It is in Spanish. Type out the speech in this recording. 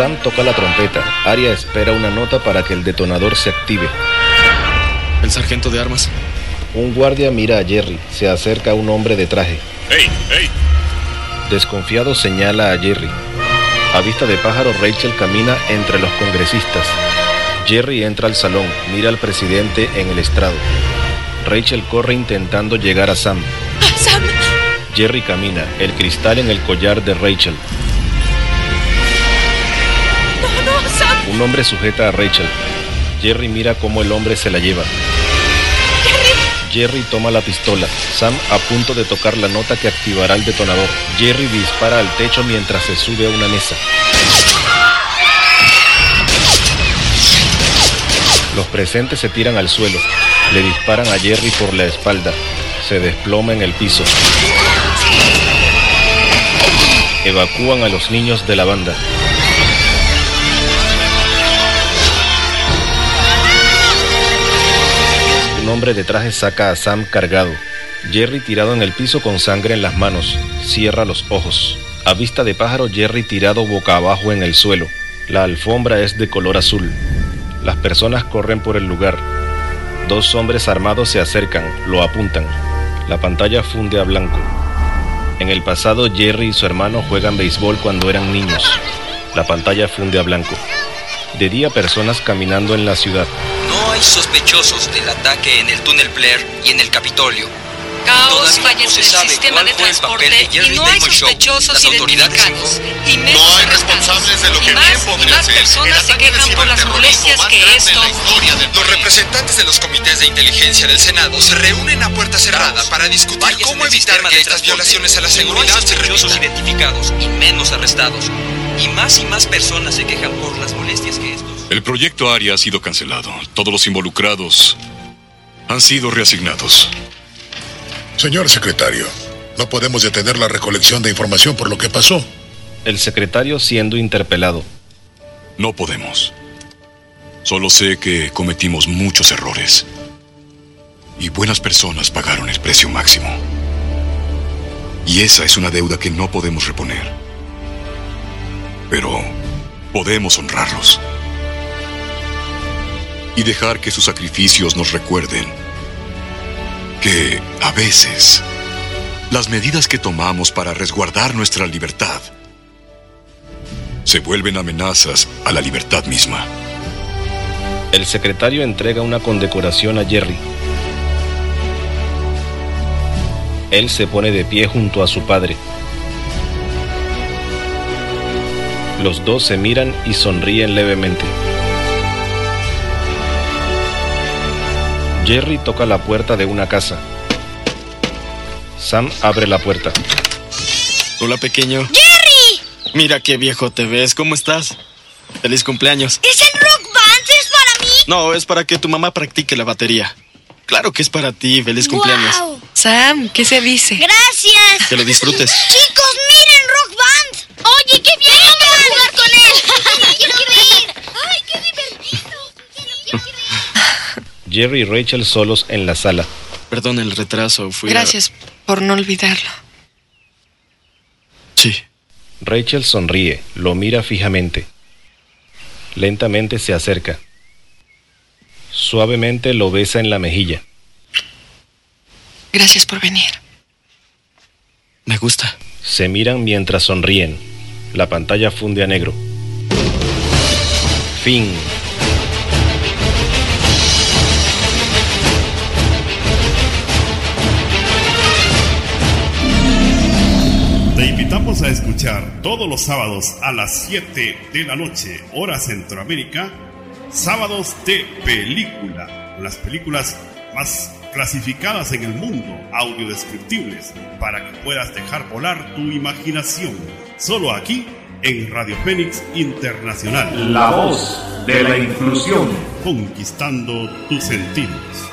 Sam toca la trompeta. Arya espera una nota para que el detonador se active. El sargento de armas. Un guardia mira a Jerry. Se acerca un hombre de traje. ¡Ey! ¡Ey! Desconfiado señala a Jerry. A vista de pájaro, Rachel camina entre los congresistas. Jerry entra al salón, mira al presidente en el estrado. Rachel corre intentando llegar a Sam. ¡Sam! Jerry camina, el cristal en el collar de Rachel. ¡No, Sam! Un hombre sujeta a Rachel. Jerry mira cómo el hombre se la lleva. Jerry toma la pistola. Sam a punto de tocar la nota que activará el detonador. Jerry dispara al techo mientras se sube a una mesa. Los presentes se tiran al suelo. Le disparan a Jerry por la espalda. Se desploma en el piso. Evacúan a los niños de la banda. Un hombre de traje saca a Sam cargado. Jerry tirado en el piso con sangre en las manos. Cierra los ojos. A vista de pájaro, Jerry tirado boca abajo en el suelo. La alfombra es de color azul. Las personas corren por el lugar. Dos hombres armados se acercan, lo apuntan. La pantalla funde a blanco. En el pasado, Jerry y su hermano juegan béisbol cuando eran niños. La pantalla funde a blanco. De día, personas caminando en la ciudad. No hay sospechosos del ataque en el túnel Blair y en el Capitolio. Caos, fallas en el sistema de transporte y no hay sospechosos identificados. Y No hay responsables de lo que bien podría ser. personas se quejan por las molestias que esto... Los representantes de los comités de inteligencia del Senado se reúnen a puerta cerrada para discutir cómo evitar que estas violaciones a la seguridad se sospechosos repitan. identificados y menos arrestados. Y más personas se quejan por las molestias que estos. El proyecto Arya ha sido cancelado. Todos los involucrados han sido reasignados. Señor secretario, no podemos detener la recolección de información por lo que pasó. El secretario siendo interpelado. No podemos. Solo sé que cometimos muchos errores. Y buenas personas pagaron el precio máximo. Y esa es una deuda que no podemos reponer. Pero podemos honrarlos. Y dejar que sus sacrificios nos recuerden que, a veces, las medidas que tomamos para resguardar nuestra libertad se vuelven amenazas a la libertad misma. El secretario entrega una condecoración a Jerry. Él se pone de pie junto a su padre. Los dos se miran y sonríen levemente. Jerry toca la puerta de una casa. Sam abre la puerta. Hola, pequeño. ¡Jerry! Mira qué viejo te ves. ¿Cómo estás? Feliz cumpleaños. ¿Es el Rock Band? ¿Es para mí? No, es para que tu mamá practique la batería. Claro que es para ti. Feliz cumpleaños. ¡Guau! Sam, ¿qué se dice? ¡Gracias! Que lo disfrutes. ¡Chicos, miren, Rock Band! ¡Oye, qué bien! ¡Vamos a jugar con él! ¡Quiero ir! ¡Ay, qué divertido! Jerry y Rachel solos en la sala. Perdón el retraso. Gracias por no olvidarlo. Sí. Rachel sonríe, lo mira fijamente. Lentamente se acerca. Suavemente lo besa en la mejilla. Gracias por venir. Me gusta. Se miran mientras sonríen. La pantalla funde a negro. Fin. Te invitamos a escuchar todos los sábados a las 7 de la noche, hora Centroamérica, Sábados de Película, las películas más clasificadas en el mundo, audiodescriptibles, para que puedas dejar volar tu imaginación. Solo aquí, en Radio Fénix Internacional. La voz de la inclusión. Conquistando tus sentidos.